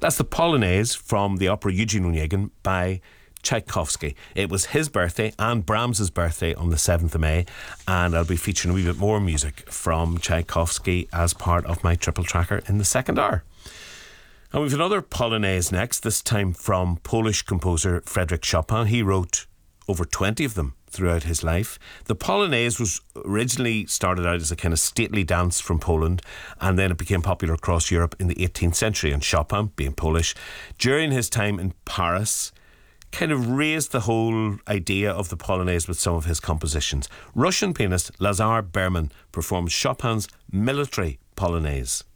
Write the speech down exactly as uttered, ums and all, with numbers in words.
That's the Polonaise from the opera Eugene Onegin by Tchaikovsky. It was his birthday and Brahms's birthday on the seventh of May, and I'll be featuring a wee bit more music from Tchaikovsky as part of my triple tracker in the second hour. And we've another Polonaise next, this time from Polish composer Frédéric Chopin. He wrote over twenty of them throughout his life. The Polonaise was originally started out as a kind of stately dance from Poland, and then it became popular across Europe in the eighteenth century. And Chopin, being Polish, during his time in Paris, kind of raised the whole idea of the Polonaise with some of his compositions. Russian pianist Lazar Berman performed Chopin's Military Polonaise.